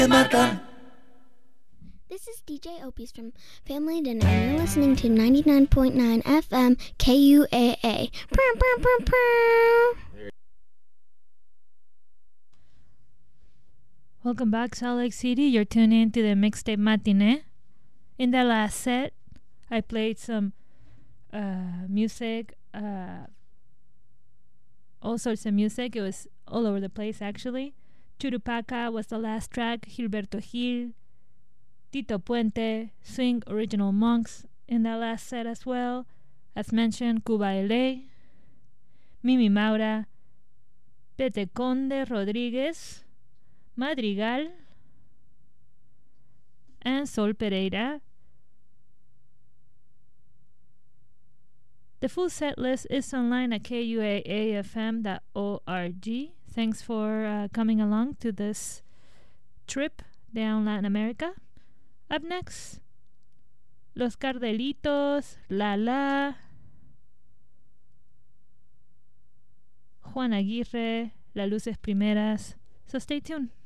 This is DJ Opus from Family Dinner, and you're listening to 99.9 FM KUAA. Welcome back, Salt Lake City. You're tuning in to the Mixtape Matinee. In the last set, I played some music, all sorts of music. It was all over the place, actually. Churupaca was the last track. Gilberto Gil, Tito Puente, Swing Original Monks in that last set as well. As mentioned, Cuba LA, Mimi Maura, Pete Conde Rodriguez, Madrigal, and Sol Pereira. The full set list is online at kuaafm.org. Thanks for coming along to this trip down Latin America. Up next, Los Cardelitos, La La, Juan Aguirre, Las Luces Primeras. So stay tuned.